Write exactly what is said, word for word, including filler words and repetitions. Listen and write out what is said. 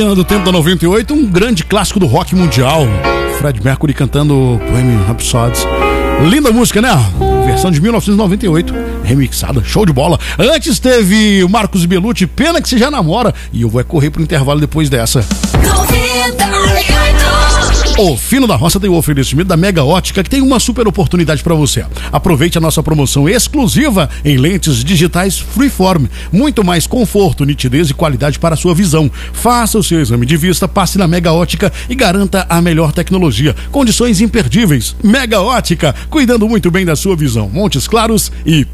Do tempo da noventa e oito, um grande clássico do rock mundial. Fred Mercury cantando Bohemian Rhapsody. Linda música, né? Versão de mil novecentos e noventa e oito, remixada, show de bola. Antes teve o Marcos Bellucci, Pena que Você Já Namora. E eu vou correr pro intervalo depois dessa. O Fino da Roça tem o oferecimento da Mega Ótica, que tem uma super oportunidade para você. Aproveite a nossa promoção exclusiva em lentes digitais Freeform. Muito mais conforto, nitidez e qualidade para a sua visão. Faça o seu exame de vista, passe na Mega Ótica e garanta a melhor tecnologia. Condições imperdíveis. Mega Ótica, cuidando muito bem da sua visão. Montes Claros e